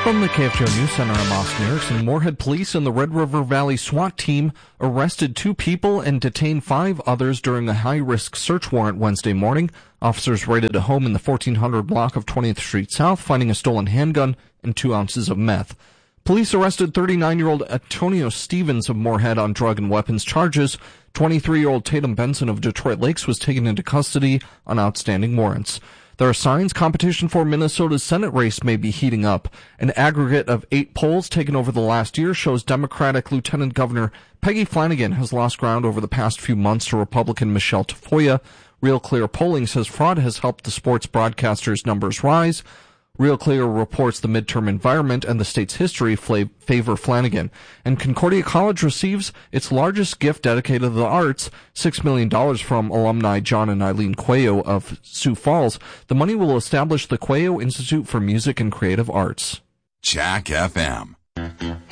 From the KFTO News Center, I'm Austin Erickson. Moorhead Police and the Red River Valley SWAT team arrested 2 people and detained 5 others during a high-risk search warrant Wednesday morning. Officers raided a home in the 1400 block of 20th Street South, finding a stolen handgun and 2 ounces of meth. Police arrested 39-year-old Antonio Stevens of Moorhead on drug and weapons charges. 23-year-old Tatum Benson of Detroit Lakes was taken into custody on outstanding warrants. There are signs competition for Minnesota's Senate race may be heating up. An aggregate of 8 polls taken over the last year shows Democratic Lieutenant Governor Peggy Flanagan has lost ground over the past few months to Republican Michelle Tafoya. Real Clear polling says fraud has helped the sports broadcasters' numbers rise. Real Clear reports the midterm environment and the state's history favor Flanagan. And Concordia College receives its largest gift dedicated to the arts, $6 million from alumni John and Eileen Cuello of Sioux Falls. The money will establish the Cuello Institute for Music and Creative Arts. Jack FM.